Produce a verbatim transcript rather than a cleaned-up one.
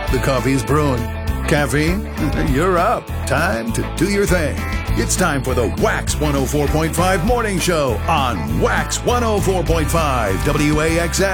The coffee's brewing. Caffeine? You're up. Time to do your thing. It's time for the Wax one oh four point five Morning Show on Wax one oh four point five W A X X.